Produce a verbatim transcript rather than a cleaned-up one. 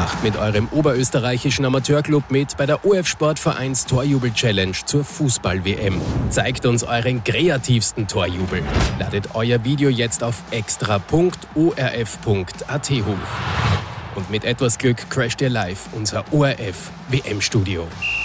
Macht mit eurem oberösterreichischen Amateurclub mit bei der O F Sportvereins Torjubel-Challenge zur Fußball-W M. Zeigt uns euren kreativsten Torjubel. Ladet euer Video jetzt auf extra punkt o r f punkt a t hoch. Und mit etwas Glück crasht ihr live unser O R F-W M-Studio.